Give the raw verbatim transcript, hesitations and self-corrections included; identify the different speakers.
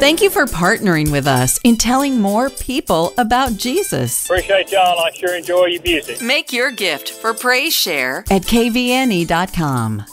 Speaker 1: Thank you for partnering with us in telling more people about Jesus.
Speaker 2: Appreciate y'all. I sure enjoy your music.
Speaker 1: Make your gift for Praise Share at K V N E dot com.